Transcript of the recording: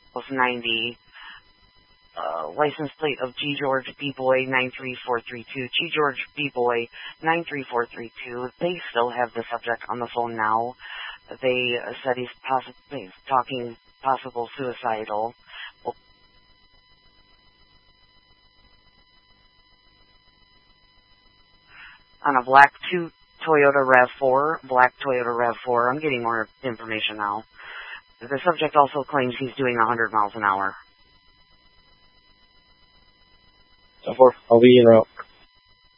90. License plate of G. George B. Boy 93432. G. George B. Boy 93432. They still have the subject on the phone now. They said he's talking possible suicidal. On a black Toyota RAV4. Black Toyota RAV4. I'm getting more information now. The subject also claims he's doing 100 miles an hour. I'll be en route.